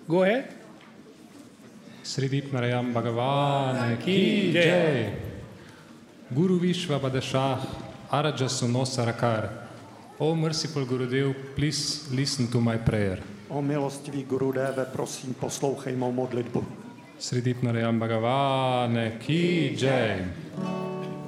Go ahead. Sri Deepnarayam Bhagavan Ki Jai. Guru Vishva Badashah Araja Suno Sarakar. Oh merciful Gurudev, please listen to my prayer. O milostivý Gurudeve, prosím, poslouchej mou modlitbu. Sri Deepnarayam Bhagavan Ki Jai.